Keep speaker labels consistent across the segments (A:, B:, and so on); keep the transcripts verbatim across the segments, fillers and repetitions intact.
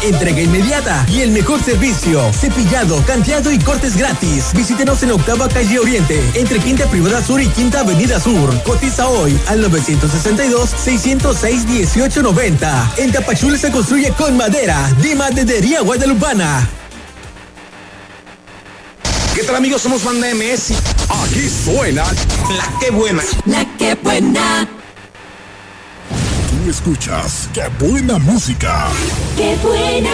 A: entrega inmediata y el mejor servicio. Cepillado, canteado y cortes gratis. Visítenos en Octava Calle Oriente, entre Quinta Privada Sur y Quinta Avenida Sur. Cotiza hoy al nueve sesenta y dos, seiscientos seis, dieciocho noventa. En Tapachula se construye con madera. De Maderería Guadalupana.
B: ¿Qué tal, amigos? Somos Banda M S. Aquí suena La Que Buena.
C: La Que Buena.
D: Tú escuchas Qué Buena Música.
C: Qué Buena.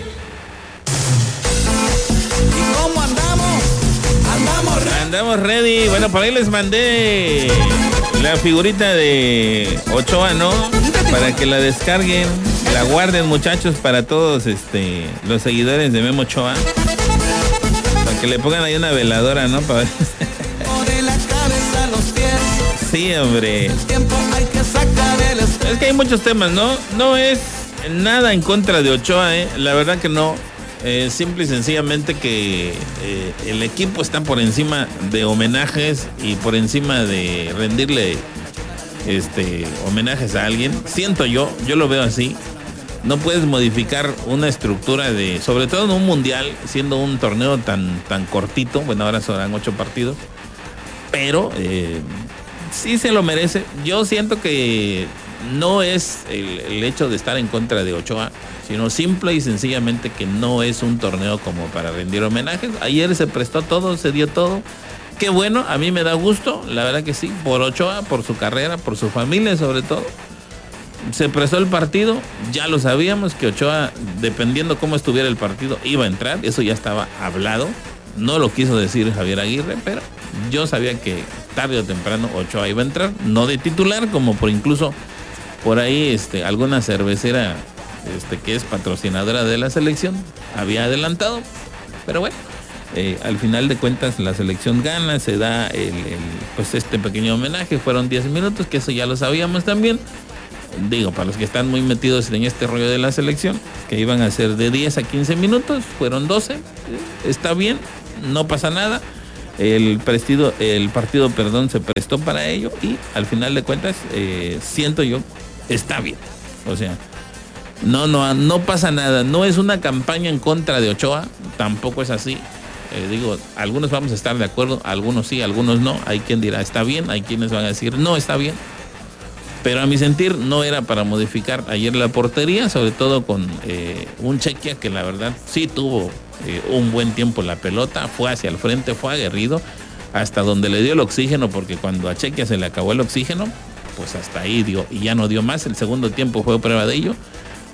B: ¿Y cómo andamos? Andamos ready.
E: Andamos ready. Bueno, por ahí les mandé la figurita de Ochoa, ¿no? Para que la descarguen, la guarden, muchachos, para todos este los seguidores de Memo Ochoa. Que le pongan ahí una veladora, ¿no? Para ver.
B: De la cabeza a los pies.
E: Sí, hombre.
B: El tiempo hay que sacar el estrés.
E: Es que hay muchos temas, ¿no? No es nada en contra de Ochoa, ¿eh? La verdad que no. Eh, simple y sencillamente que eh, el equipo está por encima de homenajes y por encima de rendirle este homenajes a alguien. Siento yo, yo lo veo así. No puedes modificar una estructura de, sobre todo en un mundial, siendo un torneo tan, tan cortito. Bueno, ahora serán ocho partidos, pero eh, sí se lo merece. Yo siento que no es el, el hecho de estar en contra de Ochoa, sino simple y sencillamente que no es un torneo como para rendir homenajes. Ayer se prestó todo, se dio todo. Qué bueno, a mí me da gusto, la verdad que sí, por Ochoa, por su carrera, por su familia sobre todo. Se prestó el partido, ya lo sabíamos que Ochoa, dependiendo cómo estuviera el partido, iba a entrar, eso ya estaba hablado. No lo quiso decir Javier Aguirre, pero yo sabía que tarde o temprano Ochoa iba a entrar, no de titular, como por incluso por ahí este, alguna cervecera este, que es patrocinadora de la selección había adelantado, pero bueno, eh, al final de cuentas la selección gana, se da el, el, pues este pequeño homenaje, fueron diez minutos, que eso ya lo sabíamos también. Digo, para los que están muy metidos en este rollo de la selección, que iban a ser de diez a quince minutos, fueron doce, está bien, no pasa nada. El partido, el partido, perdón, se prestó para ello y al final de cuentas, eh, siento yo, está bien. O sea, no, no, no pasa nada. No es una campaña en contra de Ochoa, tampoco es así. Eh, digo, algunos vamos a estar de acuerdo, algunos sí, algunos no. Hay quien dirá está bien, hay quienes van a decir no está bien. Pero a mi sentir no era para modificar ayer la portería, sobre todo con eh, un Chequia que la verdad sí tuvo eh, un buen tiempo la pelota, fue hacia el frente, fue aguerrido, hasta donde le dio el oxígeno, porque cuando a Chequia se le acabó el oxígeno, pues hasta ahí dio y ya no dio más. El segundo tiempo fue prueba de ello.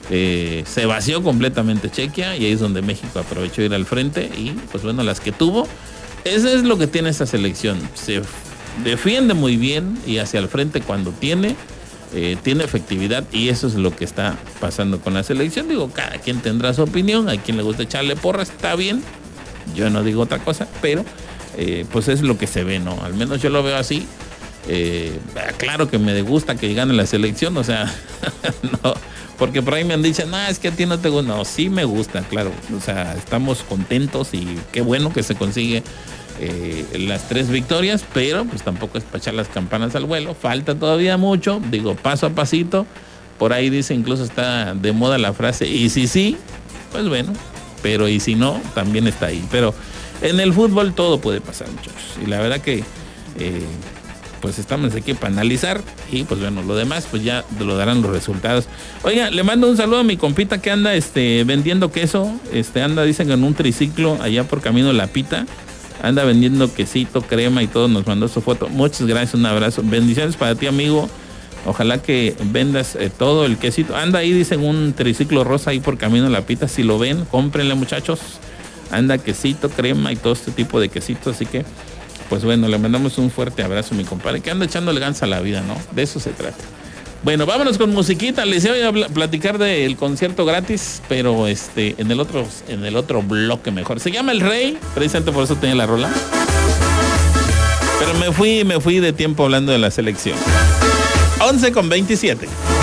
E: Eh, se vació completamente Chequia y ahí es donde México aprovechó ir al frente y pues bueno, las que tuvo, eso es lo que tiene esta selección. Se defiende muy bien y hacia el frente cuando tiene. Eh, tiene efectividad y eso es lo que está pasando con la selección. Digo, cada quien tendrá su opinión, a quien le gusta echarle porras, está bien, yo no digo otra cosa, pero eh, pues es lo que se ve, ¿no? Al menos yo lo veo así. Eh, claro que me gusta que gane la selección, o sea, no, porque por ahí me han dicho, no, es que a ti no te gusta. No, sí me gusta, claro, o sea, estamos contentos y qué bueno que se consigue Eh, las tres victorias, pero pues tampoco es para echar las campanas al vuelo, falta todavía mucho, digo, paso a pasito. Por ahí dice, incluso está de moda la frase, y si sí, pues bueno, pero y si no, también está ahí. Pero en el fútbol todo puede pasar, muchachos, y la verdad que eh, pues estamos aquí para analizar y pues bueno, lo demás pues ya lo darán los resultados. Oiga, le mando un saludo a mi compita que anda este vendiendo queso, este anda, dicen, en un triciclo allá por Camino de la Pita. Anda vendiendo quesito, crema y todo, nos mandó su foto. Muchas gracias, un abrazo. Bendiciones para ti, amigo. Ojalá que vendas eh, todo el quesito. Anda ahí, dicen, un triciclo rosa ahí por Camino de la Pita. Si lo ven, cómprenle, muchachos. Anda quesito, crema y todo este tipo de quesitos. Así que, pues bueno, le mandamos un fuerte abrazo a mi compadre, que anda echándole ganas a la vida, ¿no? De eso se trata. Bueno, vámonos con musiquita. Les voy a platicar del concierto gratis, pero este en el otro en el otro bloque mejor. Se llama El Rey, precisamente por eso tenía la rola. Pero me fui, me fui de tiempo hablando de la selección. once con veintisiete.